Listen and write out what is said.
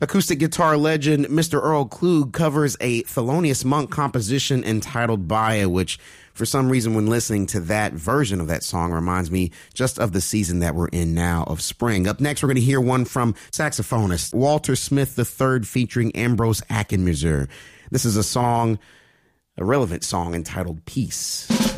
Acoustic guitar legend Mr. Earl Klug covers a Thelonious Monk composition entitled Baya, which for some reason when listening to that version of that song reminds me just of the season that we're in now of spring. Up next, we're going to hear one from saxophonist Walter Smith III featuring Ambrose Ackenmuser. This is a relevant song entitled Peace.